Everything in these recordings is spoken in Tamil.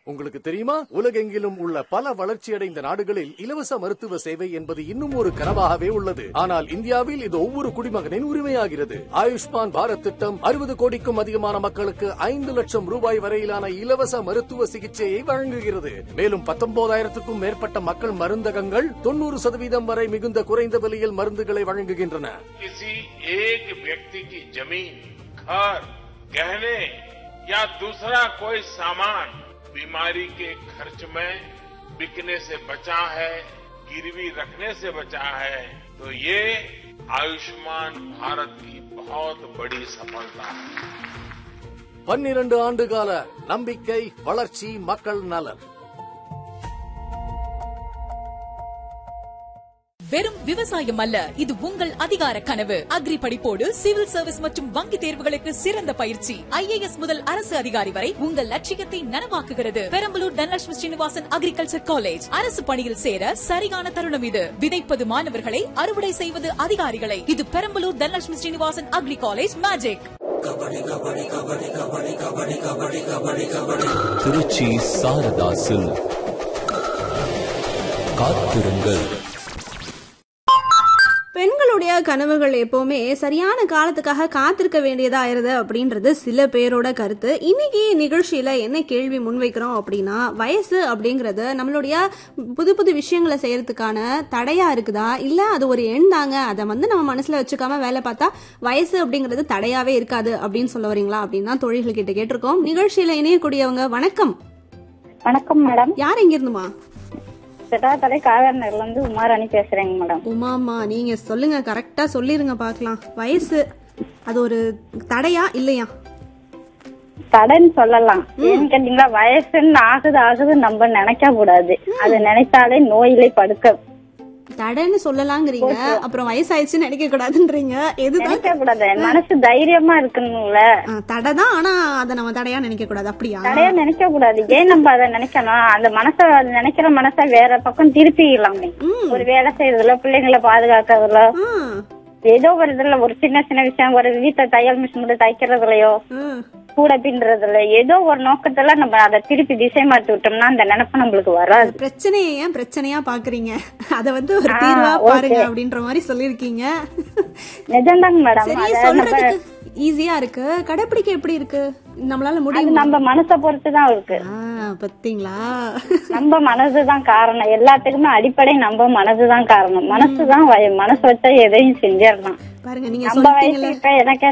உங்களுக்கு தெரியுமா, உலகெங்கிலும் உள்ள பல வளர்ச்சியடைந்த நாடுகளில் இலவச மருத்துவ சேவை என்பது இன்னும் ஒரு கனவாகவே உள்ளது. ஆனால் இந்தியாவில் இது ஒவ்வொரு குடிமகனின் உரிமையாகிறது. ஆயுஷ்மான் பாரத் திட்டம் 60 கோடிக்கும் அதிகமான மக்களுக்கு 5 லட்சம் ரூபாய் வரையிலான இலவச மருத்துவ சிகிச்சையை வழங்குகிறது. மேலும் 19,000க்கும் மேற்பட்ட மக்கள் மருந்தகங்கள் 90% வரை மிகுந்த குறைந்த விலையில் மருந்துகளை வழங்குகின்றன. या दूसरा कोई सामान बीमारी के खर्च में बिकने से बचा है, गिरवी रखने से बचा है, तो ये आयुष्मान भारत की बहुत बड़ी सफलता है. 12 ஆண்டுகால நம்பிக்கை, வளர்ச்சி, மக்கள் நலன். வெறும் விவசாயம் அல்ல, இது உங்கள் அதிகார கனவு. அக்ரி படிப்போடு சிவில் சர்வீஸ் மற்றும் வங்கி தேர்வுகளுக்கு சிறந்த பயிற்சி. IAS முதல் அரசு அதிகாரி வரை உங்கள் லட்சியத்தை நனவாக்குகிறது. Perambalur Dhanalakshmi Srinivasan agriculture college. அரசு பணியில் சேர சரியான தருணம் இது. விதைப்பது மாணவர்களை, அறுவடை செய்வது அதிகாரிகளை. இது Perambalur Dhanalakshmi Srinivasan agri college magic. Trichy Saradha silk. காத்திருங்கள். பெண்களுடைய கனவுகள் எப்பவுமே சரியான காலத்துக்காக காத்திருக்க வேண்டியதா ஆயிருது அப்படின்றது சில பேரோட கருத்து. இன்னைக்கு நிகழ்ச்சியில என்ன கேள்வி முன்வைக்கிறோம் அப்படின்னா, வயசு அப்படிங்கறது நம்மளுடைய புது புது விஷயங்களை செய்யறதுக்கான தடையா இருக்குதா, இல்ல அது ஒரு எண் தாங்க, அதை நம்ம மனசுல வச்சுக்காம வேலை பார்த்தா வயசு அப்படிங்கறது தடையாவே இருக்காது அப்படின்னு சொல்ல வரீங்களா அப்படின்னு தான் தோழிகள் கிட்ட கேட்டிருக்கோம். நிகழ்ச்சியில இணையக்கூடியவங்க வணக்கம். வணக்கம் மேடம். யார் எங்க இருந்துமா? செட்டாத்தலை காவேரிநகர்ல இருந்து உமாராணி பேசுறேங்க மேடம். உமாமா, நீங்க சொல்லுங்க, கரெக்டா சொல்லிருங்க பாக்கலாம். வயசு அது ஒரு தடையா இல்லையா? தடைன்னு சொல்லலாம். ஏன்னு கேட்டீங்களா, வயசுன்னு ஆகுது நம்ம நினைக்க கூடாது. அது நினைத்தாலே நோயிலே படுக்க தடைன்னு சொல்லலாங்கிறீங்க, அப்புறம் வயசாயிடுச்சுன்னு நினைக்க கூடாதுன்றீங்க. நினைக்க கூடாது, மனசு தைரியமா இருக்கணும்ல. தடைதான், ஆனா அதை நம்ம தடையா நினைக்க கூடாது. அப்படியா? தடையா நினைக்க கூடாது. ஏன் நம்ம அதை நினைக்கணும்? அந்த மனசை, நினைக்கிற மனசை வேற பக்கம் திருப்பிக்கலாமே. ஒரு வேலை செய்யறதுல, பிள்ளைங்களை பாதுகாக்கிறதுல, ஏதோ ஒரு இதுல ஒரு சின்ன சின்ன விஷயம், ஒரு வீட்டை தையல் மிஷின் மட்டும் தைக்கிறதுலயோ, கூட பின்றதுல, ஏதோ ஒரு நோக்கத்துல நம்ம அதை திருப்பி திசை மாற்றி விட்டோம்னா அந்த நினைப்பு நம்மளுக்கு வராது. பிரச்சனையை ஏன் பிரச்சனையா பாக்குறீங்க, அத ஒரு தீர்வா பாருங்க அப்படின்ற மாதிரி சொல்லிருக்கீங்க. நிஜம்தாங்க மேடம். ஈஸியா இருக்கு, கடைபிடிக்க எப்படி இருக்கு? நம்மளால முடியும். நம்ம மனசை பொறுத்துதான் இருக்கு. பாத்தீங்களா, நம்ம மனசுதான் காரணம். எல்லாத்துக்குமே அடிப்படை நம்ம மனசுதான் காரணம். மனசுதான், மனசு வச்சா எதையும் செஞ்சிடலாம். பாருங்க, நீங்க நம்ம வயசு இப்ப எனக்கு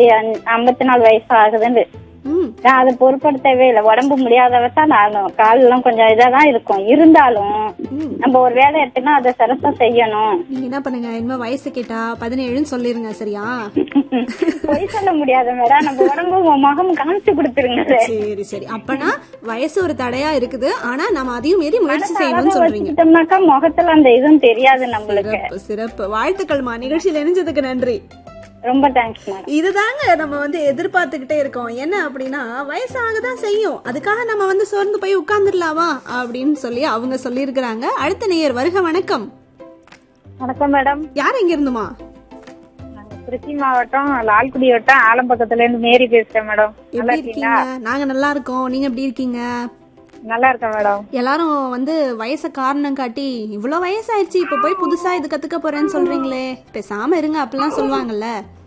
54 வயசு ஆகுதுன்னு நான் அதை பொருட்படுத்தவே இல்லை. உடம்பு முடியாதவச்சா நானும் கால் எல்லாம் கொஞ்சம் இதாதான் இருக்கும். இருந்தாலும் நம்ம ஒரு வேலை எடுத்துனா அதை சிறப்பா செய்யணும். நீங்க என்ன பண்ணுங்க, இனிமே வயசு கேட்டா 17ன்னு சொல்லிருங்க, சரியா? பொய் சொல்ல முடியாத மேடம், நம்ம உடம்பு முகம் காமிச்சு கொடுத்துருங்க. சரி சரி, அப்பனா வயசு ஒரு தடையா இருக்குது, ஆனா நம்ம அதையும் மீறி முயற்சி செய்யணும்னு சொல்றீங்க. முகத்துல அந்த இதுவும் தெரியாது நம்மளுக்கு. சிறப்பு, வாழ்த்துக்கள்மா. நிகழ்ச்சியில இணைஞ்சதுக்கு நன்றி. ரொம்ப தேங்க்ஸ் மேடம். இதுதாங்க நம்ம எதிர்பார்த்துக்கிட்டே இருக்கோம். என்ன அப்படின்னா, வயசாகதான் செய்யும், அதுக்காக நம்ம சோர்ந்து போய் உட்கார்ந்துடலாமா அப்படின்னு சொல்லி அவங்க சொல்லி இருக்கிறாங்க. அடுத்த நேயர் வருக. வணக்கம். வணக்கம் மேடம். யார் எங்க இருந்துமா? திருச்சி மாவட்டம் லால்குடி வட்டம் ஆலம்பக்கத்துல இருந்து மேரி பேசுறேன் மேடம். எப்படி இருக்கீங்க? நாங்க நல்லா இருக்கோம், நீங்க எப்படி இருக்கீங்க? நல்லா இருக்கேன் மேடம். எல்லாரும் வயச காரணம் காட்டி, இவ்வளவு வயசாயிருச்சு இப்ப போய் புதுசா இது கத்துக்க போறேன்னு சொல்றீங்களே, பேசாம இருங்க அப்படிலாம் சொல்லுவாங்கல்ல.